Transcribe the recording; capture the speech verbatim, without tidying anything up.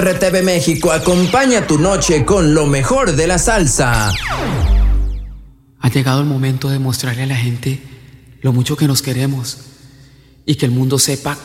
R T V México acompaña tu noche con lo mejor de la salsa. Ha llegado el momento de mostrarle a la gente lo mucho que nos queremos y que el mundo sepa